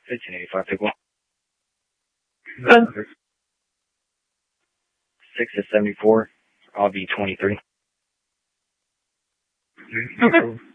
1585, take one. 6 to 74, I'll be 23. Okay.